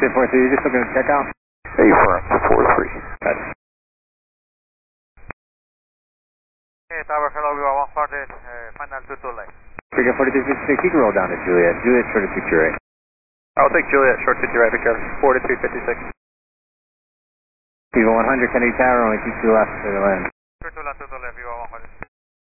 243, you just looking to check out? Affirm, 43. That's Okay, Tower, hello, we are 140, final 22 left. Figure 4356, you can roll down to Juliet. Juliet short of 228. I'll take Juliet, short 50 right, because 4356. Viva 100, Kennedy Tower, only 22 left to the land. 22 left, 22 left, you are